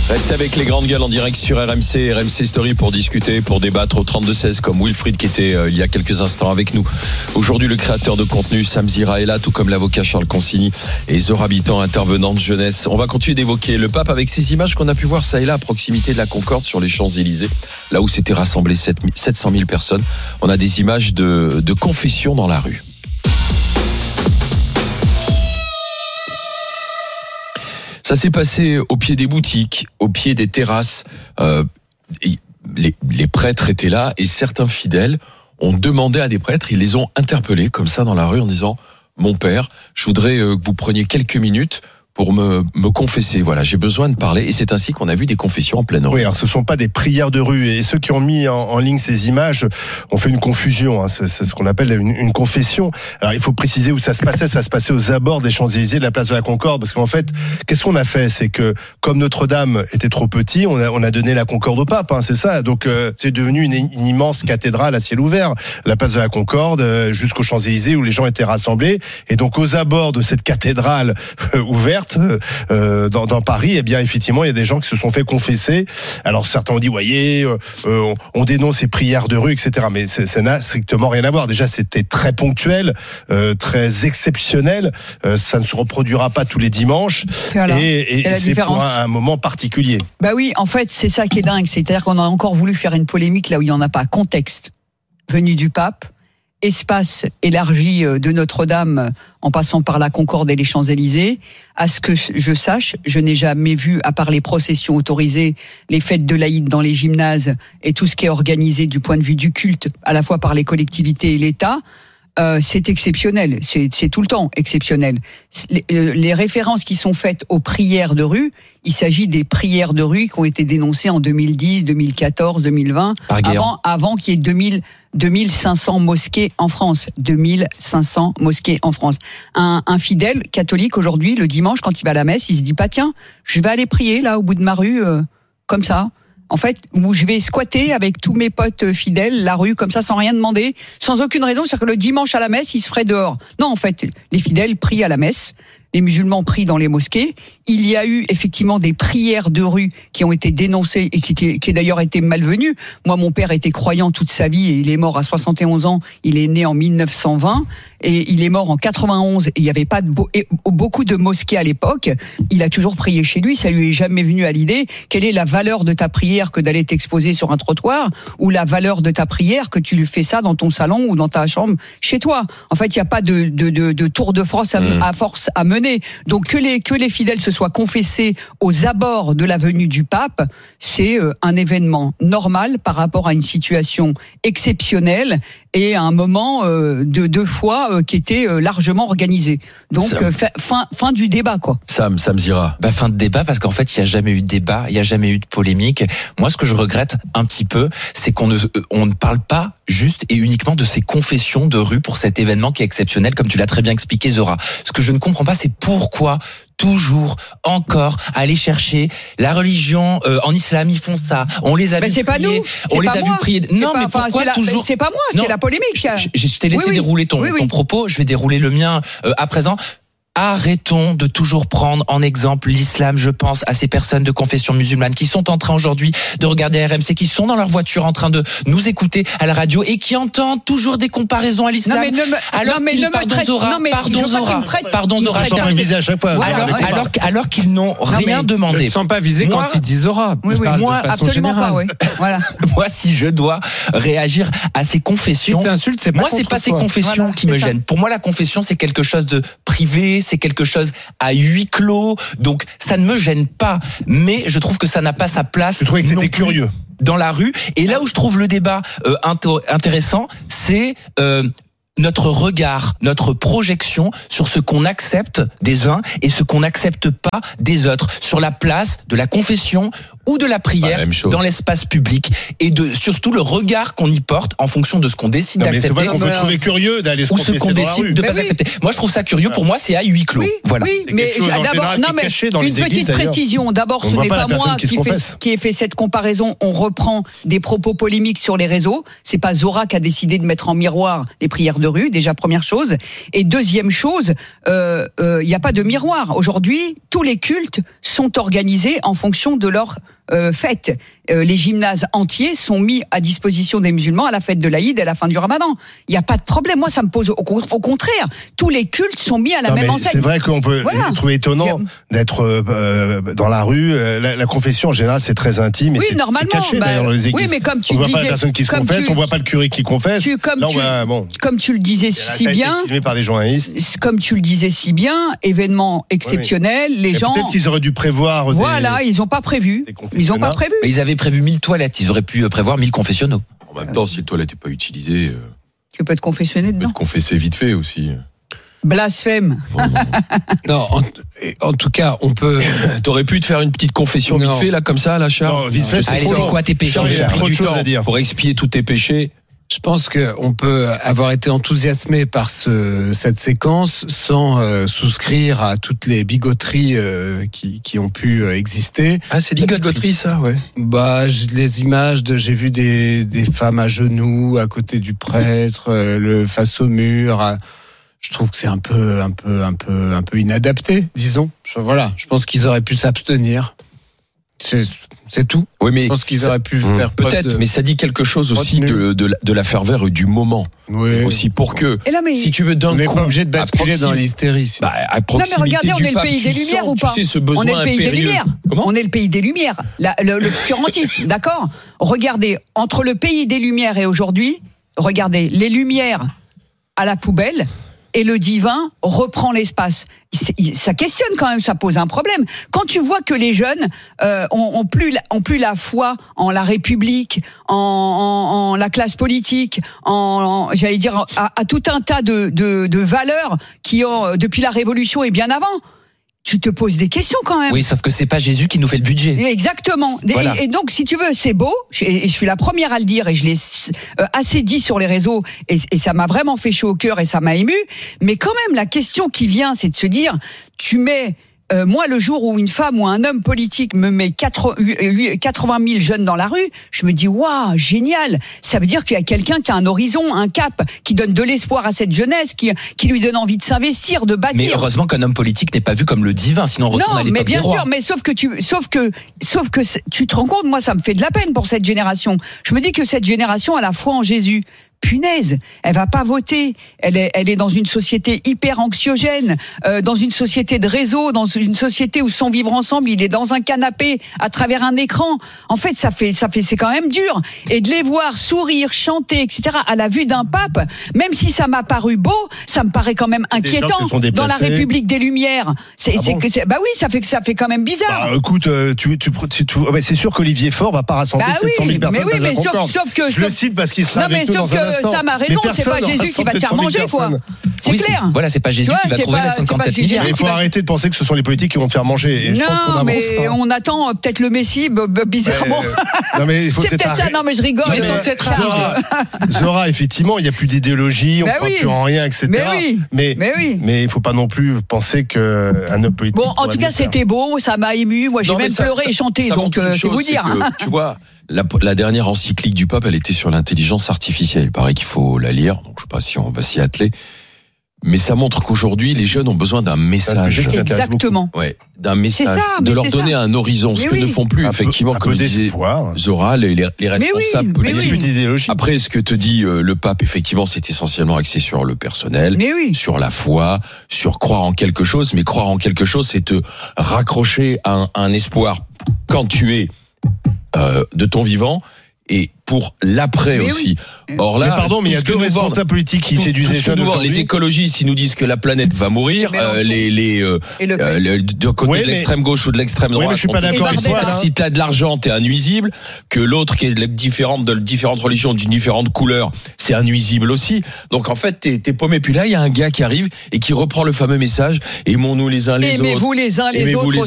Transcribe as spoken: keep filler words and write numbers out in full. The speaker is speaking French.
Restez avec les grandes gueules en direct sur R M C, R M C Story pour discuter, pour débattre au trente-deux seize comme Wilfried qui était euh, il y a quelques instants avec nous. Aujourd'hui, le créateur de contenu Sam Zira est là, tout comme l'avocat Charles Consigny et Zora Habitant, intervenante jeunesse. On va continuer d'évoquer le pape avec ces images qu'on a pu voir ça et là à proximité de la Concorde sur les Champs-Élysées, là où s'étaient rassemblées sept cent mille personnes. On a des images de, de confession dans la rue. Ça s'est passé au pied des boutiques, au pied des terrasses. Euh, les, les prêtres étaient là et certains fidèles ont demandé à des prêtres, ils les ont interpellés comme ça dans la rue en disant « Mon père, je voudrais que vous preniez quelques minutes pour me, me confesser. Voilà, j'ai besoin de parler. » Et c'est ainsi qu'on a vu des confessions en pleine rue. Oui, alors ce ne sont pas des prières de rue. Et ceux qui ont mis en, en ligne ces images ont fait une confusion. Hein. C'est, c'est ce qu'on appelle une, une confession. Alors il faut préciser où ça se passait. Ça se passait aux abords des Champs-Élysées, de la place de la Concorde. Parce qu'en fait, qu'est-ce qu'on a fait ? C'est que comme Notre-Dame était trop petit, on a, on a donné la Concorde au pape. Hein, c'est ça. Donc euh, c'est devenu une, une immense cathédrale à ciel ouvert. La place de la Concorde euh, jusqu'aux Champs-Élysées où les gens étaient rassemblés. Et donc aux abords de cette cathédrale euh, ouverte, Euh, dans, dans Paris, eh bien effectivement, il y a des gens qui se sont fait confesser. Alors certains ont dit, voyez, euh, on, on dénonce ces prières de rue, et cetera. Mais c'est, ça n'a strictement rien à voir. Déjà, c'était très ponctuel, euh, très exceptionnel. Euh, ça ne se reproduira pas tous les dimanches. Voilà. Et, et, et c'est différence. Pour un, un moment particulier. Bah oui, en fait, c'est ça qui est dingue. C'est-à-dire qu'on a encore voulu faire une polémique là où il n'y en a pas. Contexte, venue du pape, espace élargi de Notre-Dame en passant par la Concorde et les Champs-Élysées. À ce que je sache, je n'ai jamais vu, à part les processions autorisées, les fêtes de l'Aïd dans les gymnases et tout ce qui est organisé du point de vue du culte, à la fois par les collectivités et l'État. Euh, c'est exceptionnel, c'est, c'est tout le temps exceptionnel. Les, les références qui sont faites aux prières de rue, il s'agit des prières de rue qui ont été dénoncées en deux mille dix, deux mille quatorze, deux mille vingt, avant, avant qu'il y ait deux mille, deux mille cinq cents mosquées en France. deux mille cinq cents mosquées en France. Un, un fidèle catholique aujourd'hui, le dimanche, quand il va à la messe, il se dit pas tiens, je vais aller prier là au bout de ma rue, euh, comme ça. En fait, où je vais squatter avec tous mes potes fidèles la rue comme ça sans rien demander, sans aucune raison, c'est-à-dire que le dimanche à la messe, il se ferait dehors. Non, en fait, les fidèles prient à la messe, les musulmans prient dans les mosquées. Il y a eu effectivement des prières de rue qui ont été dénoncées et qui, qui, qui d'ailleurs étaient malvenues. Moi, mon père était croyant toute sa vie et il est mort à soixante et onze ans. Il est né en mille neuf cent vingt et il est mort en quatre-vingt-onze. Et il n'y avait pas de beau, et beaucoup de mosquées à l'époque. Il a toujours prié chez lui. Ça lui est jamais venu à l'idée. Quelle est la valeur de ta prière que d'aller t'exposer sur un trottoir, ou la valeur de ta prière que tu lui fais ça dans ton salon ou dans ta chambre chez toi. En fait, il n'y a pas de, de, de, de tour de France à, mmh. à force à mener. Donc que les, que les fidèles se soient confessés aux abords de la venue du pape, c'est un événement normal par rapport à une situation exceptionnelle et à un moment euh, de deux fois euh, qui était euh, largement organisé. Donc euh, fin, fin du débat, quoi. Sam, Sam Zira. Bah, fin de débat parce qu'en fait il n'y a jamais eu de débat, il n'y a jamais eu de polémique. Moi ce que je regrette un petit peu, c'est qu'on ne, on ne parle pas juste et uniquement de ces confessions de rue pour cet événement qui est exceptionnel, comme tu l'as très bien expliqué, Zora. Ce que je ne comprends pas, c'est pourquoi toujours, encore, aller chercher la religion euh, en islam, ils font ça. On les a mais vu c'est prier. Pas nous, on les pas a moi. vu prier. C'est non, pas, mais enfin, pourquoi c'est toujours la, C'est pas moi, non, c'est la polémique. Je, je, je t'ai laissé oui, oui. dérouler ton, oui, oui. ton propos. Je vais dérouler le mien euh, à présent. Arrêtons de toujours prendre en exemple l'islam. Je pense à ces personnes de confession musulmane qui sont en train aujourd'hui de regarder R M C, qui sont dans leur voiture en train de nous écouter à la radio et qui entendent toujours des comparaisons à l'islam. Non, mais ne me, alors non, mais qu'ils, ne me pardon traite, Zora, non, mais pardon Zora, pardon Zora, je suis visé à chaque fois. Alors, voilà, alors, alors qu'ils n'ont non, rien demandé. Je ne sens pas visé moi, quand ils disent Zora. Oui, oui, moi, absolument générale. pas, oui. Voilà. Moi, si je dois réagir à ces confessions, si t'insultes, c'est pas moi, c'est pas ces confessions voilà, qui me ça. gênent. Pour moi, la confession, c'est quelque chose de privé, c'est quelque chose à huis clos, donc ça ne me gêne pas, mais je trouve que ça n'a pas sa place. Je trouvais que c'était curieux dans la rue. Et là où je trouve le débat euh, intéressant, c'est euh, notre regard, notre projection sur ce qu'on accepte des uns et ce qu'on n'accepte pas des autres, sur la place de la confession ou de la prière dans l'espace public, et de surtout le regard qu'on y porte en fonction de ce qu'on décide non, d'accepter. On peut trouver curieux d'aller se ou ce qu'on décide de mais pas oui. accepter. Moi, je trouve ça curieux. Pour moi, c'est à huis clos. Oui, voilà. Oui, mais d'abord, non, mais une petite précision. D'abord, ce n'est pas moi qui, qui, fait, qui ai fait cette comparaison. On reprend des propos polémiques sur les réseaux. C'est pas Zora qui a décidé de mettre en miroir les prières de rue, déjà première chose. Et deuxième chose, il euh, euh, n'y a pas de miroir. Aujourd'hui, tous les cultes sont organisés en fonction de leur euh, fête. Euh, les gymnases entiers sont mis à disposition des musulmans à la fête de l'Aïd et à la fin du Ramadan. Il n'y a pas de problème. Moi, ça me pose au, au contraire. Tous les cultes sont mis à la non, même mais enseigne. C'est vrai qu'on peut voilà. trouver étonnant a... d'être euh, dans la rue. La, la confession, en général, c'est très intime. Et oui, c'est, normalement. C'est caché, bah, d'ailleurs, dans les églises. Oui, mais comme tu on ne voit disais, pas la personne qui se confesse, tu, on ne voit pas le curé qui confesse. Tu, comme, Là, tu, va, bon. comme tu le disais si bien. Filmé par des journalistes. Comme tu le disais si bien, événement exceptionnel. Oui, oui. Les mais gens. Peut-être qu'ils auraient dû prévoir. Voilà, des, ils n'ont pas prévu. Ils n'ont pas prévu. Mais ils avaient prévu mille toilettes. Ils auraient pu prévoir mille confessionnaux. En même temps, si le toilette n'est pas utilisé, euh, tu peux te confessionner dedans. Tu peux te confesser vite fait aussi. Blasphème. Bon, non, non en, en tout cas, on peut. T'aurais pu te faire une petite confession non. vite fait là, comme ça, là, Charles. Non, vite fait. Allez, c'est quoi tes péchés? J'ai trop de choses à dire pour expier tous tes péchés. Je pense qu'on peut avoir été enthousiasmé par ce, cette séquence sans euh, souscrire à toutes les bigoteries euh, qui, qui ont pu euh, exister. Ah, c'est de la bigoterie, ça, ouais. Bah, j'ai les images de, j'ai vu des, des femmes à genoux à côté du prêtre, euh, le face au mur. À, je trouve que c'est un peu, un peu, un peu, un peu inadapté, disons. Je, voilà, je pense qu'ils auraient pu s'abstenir. C'est, c'est tout. Oui, mais je pense qu'ils auraient pu mmh. faire peut-être, de... mais ça dit quelque chose aussi de, de, de la ferveur et du moment. Oui. Aussi pour que, là, mais... si tu veux d'un on coup, n'est pas obligé de basculer dans l'hystérie. Bah, à proximité non mais regardez, on est le pays des sens, Lumières ou pas? Tu sais, ce besoin on est le pays impérieux. des Lumières. Comment on est le pays des Lumières. La, le, l'obscurantisme, d'accord. Regardez, entre le pays des Lumières et aujourd'hui, regardez, les Lumières à la poubelle. Et le divin reprend l'espace. Ça questionne quand même, ça pose un problème. Quand tu vois que les jeunes euh, ont, ont, plus, ont plus la foi en la République, en, en, en la classe politique, en, en j'allais dire à, à tout un tas de, de, de valeurs qui ont depuis la Révolution et bien avant. Tu te poses des questions quand même. Oui, sauf que c'est pas Jésus qui nous fait le budget. Exactement. Voilà. Et, et donc, si tu veux, c'est beau. Et je suis la première à le dire, et je l'ai assez dit sur les réseaux, et, et ça m'a vraiment fait chaud au cœur et ça m'a ému. Mais quand même, la question qui vient, c'est de se dire, tu mets. Euh, moi, le jour où une femme ou un homme politique me met quatre-vingt mille jeunes dans la rue, je me dis, waouh, génial. Ça veut dire qu'il y a quelqu'un qui a un horizon, un cap, qui donne de l'espoir à cette jeunesse, qui, qui lui donne envie de s'investir, de bâtir. Mais heureusement qu'un homme politique n'est pas vu comme le divin, sinon on retourne non, à l'époque mais bien des rois. sûr, mais sauf que tu, sauf que, sauf que tu te rends compte, moi, ça me fait de la peine pour cette génération. Je me dis que cette génération a la foi en Jésus. Punaise, elle va pas voter. Elle est, elle est dans une société hyper anxiogène, euh, dans une société de réseau, dans une société où son vivre ensemble, il est dans un canapé à travers un écran. En fait, ça fait, ça fait, c'est quand même dur. Et de les voir sourire, chanter, et cetera, à la vue d'un pape, même si ça m'a paru beau, ça me paraît quand même inquiétant. Dans la République des Lumières, c'est, ah c'est, bon c'est, bah oui, ça fait que ça fait quand même bizarre. Bah, écoute, tu, tu, tu, tu c'est sûr qu'Olivier Faure va pas rassembler bah sept cent mille personnes. Mais oui, mais sauf, sauf que je sauf, le cite parce qu'il sera non, avec nous dans un instant. Ça m'a raison, c'est pas Jésus qui va te faire manger, quoi. C'est oui, clair. C'est, voilà, c'est pas Jésus tu vois, qui va trouver les cinquante-sept milliards. Il faut arrêter de penser que ce sont les politiques qui vont te faire manger. Et non, je pense qu'on avance, mais hein. on attend euh, peut-être le Messie, b- b- bizarrement. Euh, non, mais il faut c'est peut-être ça. Non, mais je rigole. Mais sans cette Zora, Zora, effectivement, il n'y a plus d'idéologie, on ne bah croit oui. plus en rien, et cetera. Mais oui. Mais, mais oui. Mais il ne faut pas non plus penser qu'un homme politique. Bon, en tout cas, c'était beau, ça m'a ému. Moi, j'ai non, même ça, pleuré ça, et chanté, ça donc euh, c'est vous dire. Que, tu vois, la, la dernière encyclique du pape, elle était sur l'intelligence artificielle. Il paraît qu'il faut la lire, donc je ne sais pas si on va s'y atteler. Mais ça montre qu'aujourd'hui, les jeunes ont besoin d'un message. Exactement. Ouais, d'un message. Ça, de leur donner ça. un horizon, ce mais que oui. ne font plus, un effectivement, peu, comme disait Zora, les, les, les responsables oui, politiques. Oui. Après, ce que te dit euh, le pape, effectivement, c'est essentiellement axé sur le personnel, oui. sur la foi, sur croire en quelque chose. Mais croire en quelque chose, c'est te raccrocher à un, à un espoir quand tu es euh, de ton vivant. Et pour l'après mais aussi. Oui. Or là, mais pardon, mais il y a deux responsables politiques qui séduisent les jeunes aujourd'hui. Les écologistes, ils nous disent que la planète va mourir. Euh, les les euh, le euh, le, de côté oui, de l'extrême mais... gauche ou de l'extrême droite. Oui, mais je suis pas d'accord avec toi. Si t'as de l'argent, t'es un nuisible. Que l'autre qui est différente de différentes religions, d'une différente couleur, c'est un nuisible aussi. Donc en fait, t'es t'es paumé. Puis là, il y a un gars qui arrive et qui reprend le fameux message. Aimons-nous les uns les Aimez-vous autres. les uns les Aimez-vous autres. les